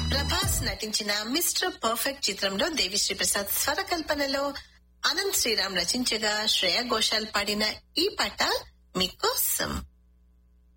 ప్రభాస్ నటించిన mister perfect చిత్రంలో దేవిశ్రీ ప్రసాద్ స్వరకల్పనలో అనంత్ శ్రీరామ్ రచించగా శ్రేయా ఘోషాల్ పాడిన ఈ పాట మీకోసం.